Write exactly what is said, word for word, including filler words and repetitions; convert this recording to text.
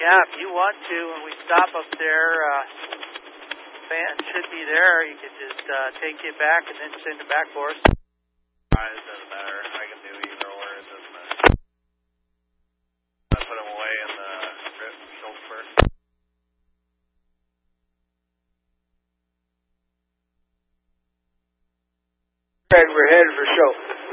Yeah, if you want to, when we stop up there, uh, fans should be there. You can just uh, take it back and then send it back for us. It doesn't matter. I can do either or. It doesn't matter. I put them away in the rip shelf first. Right, we're headed for show.